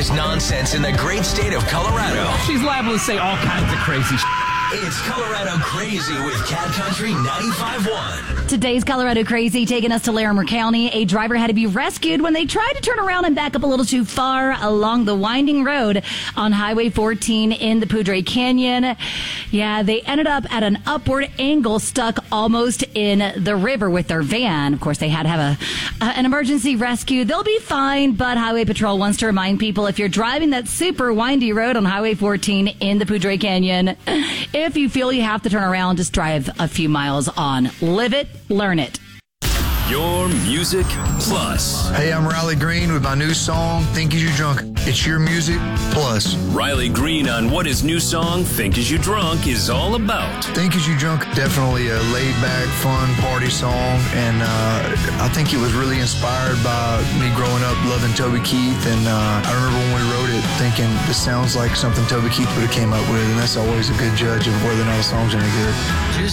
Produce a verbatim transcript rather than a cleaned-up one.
craziest nonsense in the great state of Colorado. She's liable to say all kinds of crazy shit. It's Colorado Crazy with Cat Country ninety-five point one. Today's Colorado Crazy taking us to Larimer County. A driver had to be rescued when they tried to turn around and back up a little too far along the winding road on Highway fourteen in the Poudre Canyon. Yeah, they ended up at an upward angle, stuck almost in the river with their van. Of course, they had to have a uh, an emergency rescue. They'll be fine, but Highway Patrol wants to remind people, if you're driving that super windy road on Highway fourteen in the Poudre Canyon, if you feel you have to turn around, just drive a few miles on. Live it, learn it. Your Music Plus. Hey, I'm Riley Green with my new song, Think As You Drunk. It's your music plus. Riley Green on what his new song, Think As You Drunk, is all about. Think As You Drunk, definitely a laid-back, fun party song, and uh, I think it was really inspired by me growing up loving Toby Keith, and uh, I remember when we wrote it thinking, this sounds like something Toby Keith would have came up with, and that's always a good judge of whether or not a song's any good. Just